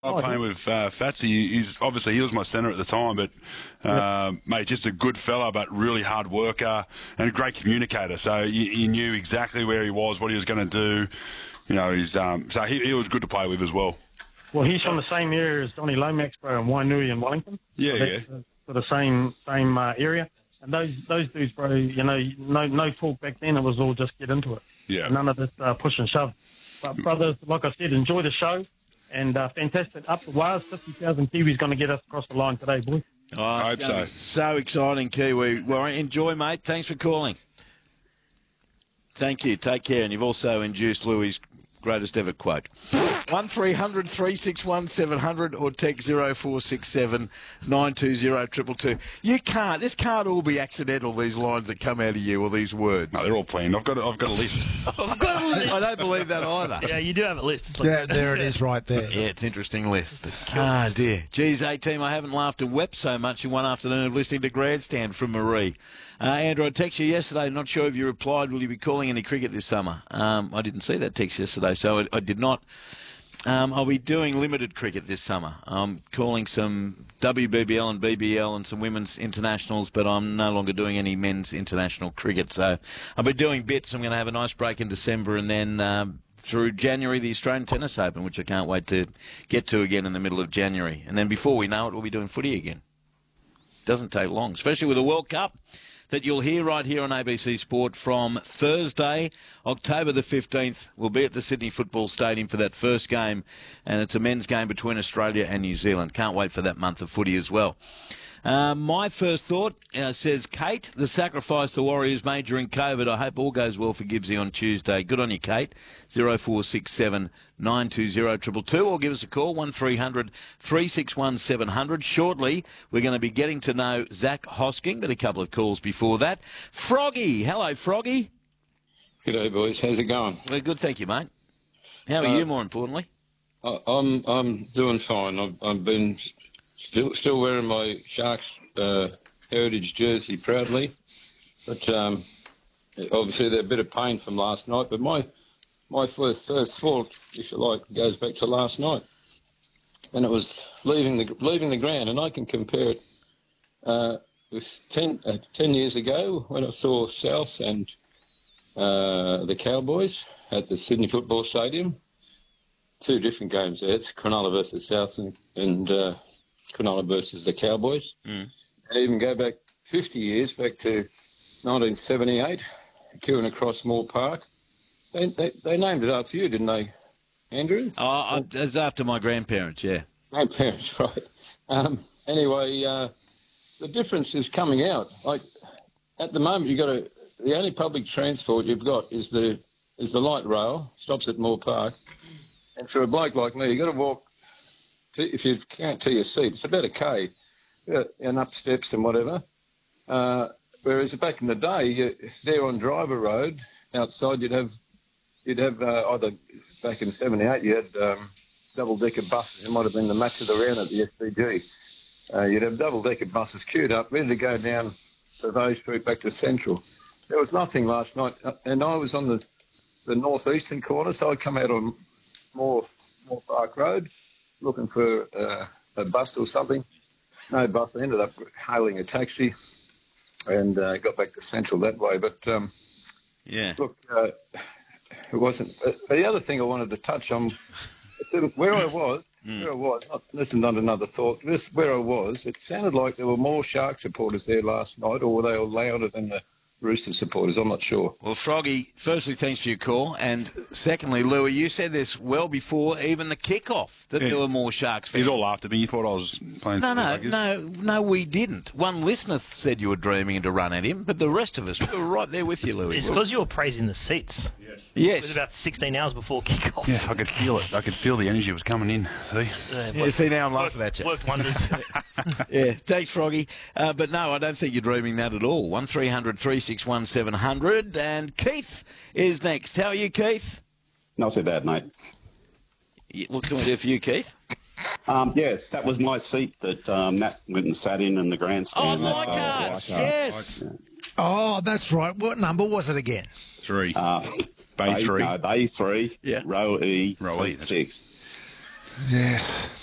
I'm playing with Fatsy. He's obviously he was my centre at the time, but mate, just a good fella, but really hard worker and a great communicator. So he knew exactly where he was, what he was going to do. You know, so he was good to play with as well. Well, he's from the same area as Donny Lomax, bro, in Wainui and Wellington. Yeah, so yeah. For the same area. And those dudes, bro, you know, no talk back then. It was all just get into it. Yeah. None of this push and shove. But brothers, like I said, enjoy the show. And fantastic. Up the wires, 50,000 Kiwis going to get us across the line today, boys. Oh, I hope so. So exciting, Kiwi. Well, enjoy, mate. Thanks for calling. Thank you. Take care. And you've also induced Louis' greatest ever quote. 1300 361 700 or text 0467 920 222. You can't. This can't all be accidental. These lines that come out of you or these words. No, they're all planned. I've got a list. I've got a list. I don't believe that either. Yeah, you do have a list. It's like, There it is right there. Yeah, it's an interesting list. Ah, dear. Geez, A-Team, I haven't laughed and wept so much in one afternoon of listening to Grandstand from Marie. Andrew, I texted you yesterday. Not sure if you replied. Will you be calling any cricket this summer? I didn't see that text yesterday, so I did not. I'll be doing limited cricket this summer. I'm calling some WBBL and BBL and some women's internationals, but I'm no longer doing any men's international cricket. So I'll be doing bits. I'm going to have a nice break in December and then through January, the Australian Tennis Open, which I can't wait to get to again in the middle of January. And then before we know it, we'll be doing footy again. Doesn't take long, especially with the World Cup that you'll hear right here on ABC Sport from Thursday, October the 15th. We'll be at the Sydney Football Stadium for that first game, and it's a men's game between Australia and New Zealand. Can't wait for that month of footy as well. My first thought, says Kate, the sacrifice the Warriors made during COVID. I hope all goes well for Gibbsy on Tuesday. Good on you, Kate. 0467 920 222 or give us a call, 1300 361 700. Shortly, we're going to be getting to know Zach Hosking, but a couple of calls before that. Froggy. Hello, Froggy. G'day, boys. How's it going? Well, good, thank you, mate. How are you, more importantly? I'm doing fine. I've been still wearing my Sharks heritage jersey proudly, but obviously they're a bit of pain from last night. But my first fault, if you like, goes back to last night, and it was leaving the ground. And I can compare it with 10 years ago when I saw South and the Cowboys at the Sydney Football Stadium. Two different games there. It's Cronulla versus South and Cronulla versus the Cowboys. And even go back 50 years, back to 1978, queuing across Moore Park. They named it after you, didn't they, Andrew? Oh, it was after my grandparents, yeah. Grandparents, right. Anyway, the difference is coming out. Like, at the moment, the only public transport you've got is the light rail, stops at Moore Park. And for a bloke like me, you've got to walk, if you can't to your seat, it's about a K, and up steps and whatever. Whereas back in the day, there on Driver Road, outside, you'd have either back in 78, you had double-decker buses. It might have been the match of the round at the SCG. You'd have double-decker buses queued up, ready to go down Pavot Street back to Central. There was nothing last night, and I was on the northeastern corner, so I come out on Moore Park Road looking for a bus or something. No bus. I ended up hailing a taxi and got back to Central that way. But, yeah. Look, it wasn't... the other thing I wanted to touch on, where I was, not another thought, where I was, it sounded like there were more Shark supporters there last night, or were they all louder than the Rooster supporters? I'm not sure. Well, Froggy, firstly, thanks for your call. And secondly, Louis, you said this well before even the kickoff, that there were more Sharks fans. He's all after me. You thought I was playing No, we didn't. One listener said you were dreaming to run at him, but the rest of us, we were right there with you, Louis. It's because you were praising the seats. Yes. It was about 16 hours before kickoff. Yeah, I could feel it. I could feel the energy was coming in. See? See, now I'm laughing at you. Worked wonders. Yeah, thanks, Froggy. But no, I don't think you're dreaming that at all. 1300 361 700. And Keith is next. How are you, Keith? Not too bad, mate. What can we do for you, Keith? Yeah, that was my seat that Nat went and sat in the grandstand. Oh, Leichhardt, yes. Oh, that's right. What number was it again? 3. Bay 3. No, Bay 3. Yeah. Row E. Row E. 6. Yes.